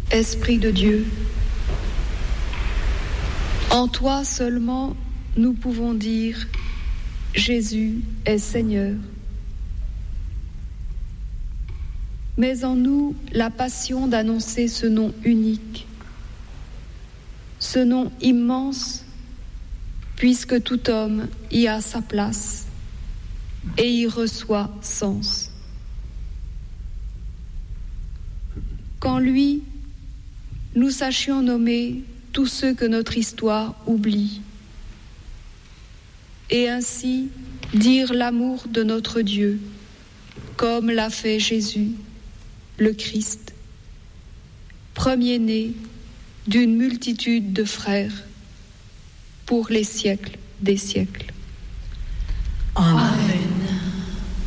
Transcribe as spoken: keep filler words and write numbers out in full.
Esprit de Dieu, en toi seulement nous pouvons dire « Jésus est Seigneur ». Mets en nous la passion d'annoncer ce nom unique, ce nom immense, puisque tout homme y a sa place et y reçoit sens. Qu'en lui, nous sachions nommer tous ceux que notre histoire oublie, et ainsi dire l'amour de notre Dieu, comme l'a fait Jésus, le Christ, premier-né d'une multitude de frères pour les siècles des siècles.